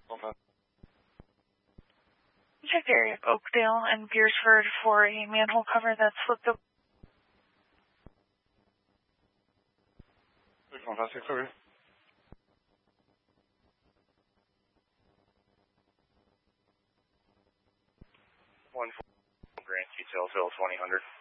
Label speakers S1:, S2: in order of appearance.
S1: Check the area of Oakdale and Beersford for a manhole cover that's slipped up.
S2: 615, over. 1-4 Grand Detail, Phil 2000.